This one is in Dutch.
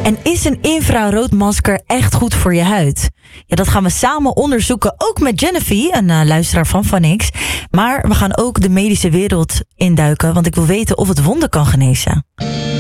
En is een infraroodmasker echt goed voor je huid? Ja, dat gaan we samen onderzoeken, ook met Genevieve, een luisteraar van Vanix. Maar we gaan ook de medische wereld induiken, want ik wil weten of het wonden kan genezen.